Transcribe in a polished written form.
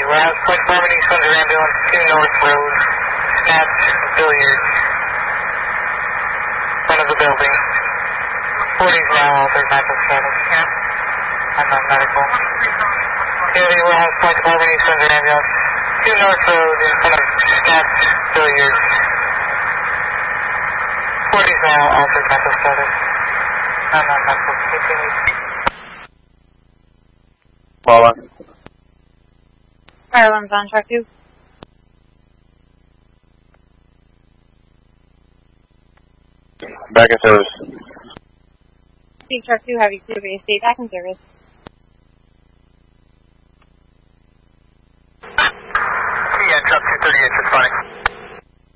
Last Point Harmony, Thunder Ambulance, 2 North Road, Snatch, Billiards, front of the building. 40s now, altered mental status. Yeah. I'm not medical. Kennedy Warehouse, Point Harmony, Thunder Ambulance, 2 North Road, in front of Snatch, Billiards. 40s now, altered mental status. I'm not medical. Continue. Paula. Fire alarm's on, Shark 2. Back in service. Shark 2, have you cleared for your state back in service?